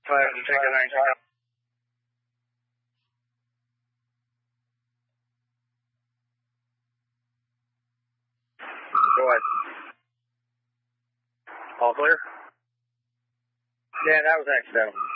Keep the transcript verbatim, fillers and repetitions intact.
five, take a nine. Go ahead. All clear? Yeah, that was accidental.